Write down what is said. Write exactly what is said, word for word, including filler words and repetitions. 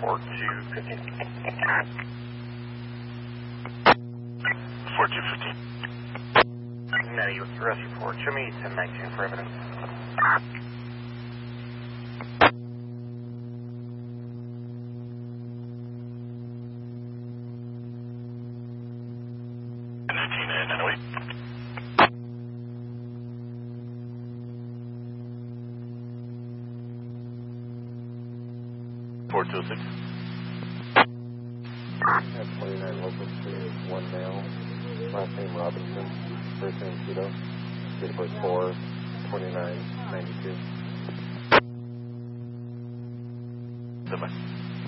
four two fifteen. four two fifteen. Natty, rescue four, show me ten nineteen for evidence. nineteen and nine oh eight. four two six. F twenty-nine local street, one male, last name Robinson, first name Tito, date of birth four twenty-nine ninety-two. Goodbye.